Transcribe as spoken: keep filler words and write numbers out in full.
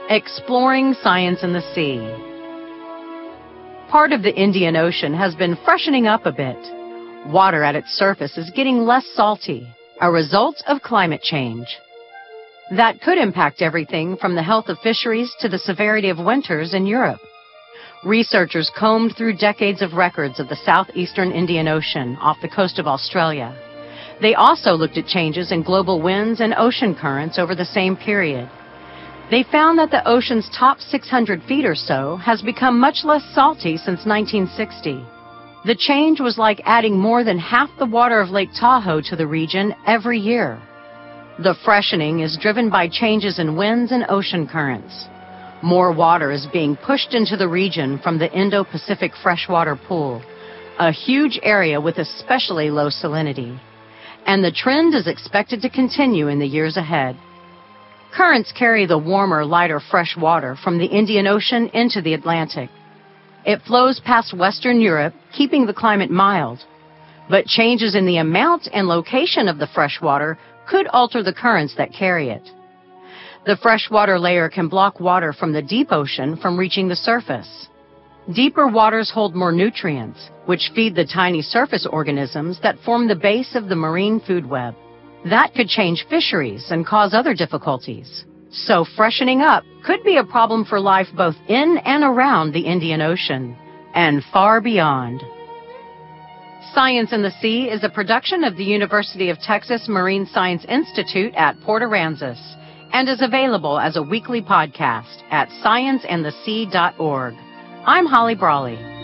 Exploring science in the sea. Part of the Indian Ocean has been freshening up a bit. Water at its surface is getting less salty, a result of climate change. That could impact everything from the health of fisheries to the severity of winters in Europe. Researchers combed through decades of records of the southeastern Indian Ocean off the coast of Australia. They also looked at changes in global winds and ocean currents over the same period. They found that the ocean's top six hundred feet or so has become much less salty since nineteen sixty. The change was like adding more than half the water of Lake Tahoe to the region every year. The freshening is driven by changes in winds and ocean currents. More water is being pushed into the region from the Indo-Pacific freshwater pool, a huge area with especially low salinity. And the trend is expected to continue in the years ahead. Currents carry the warmer, lighter fresh water from the Indian Ocean into the Atlantic. It flows past Western Europe, keeping the climate mild. But changes in the amount and location of the fresh water could alter the currents that carry it. The freshwater layer can block water from the deep ocean from reaching the surface. Deeper waters hold more nutrients, which feed the tiny surface organisms that form the base of the marine food web. That could change fisheries and cause other difficulties. So freshening up could be a problem for life both in and around the Indian Ocean, and far beyond. Science in the Sea is a production of the University of Texas Marine Science Institute at Port Aransas, and is available as a weekly podcast at science and the sea dot org. I'm Holly Brawley.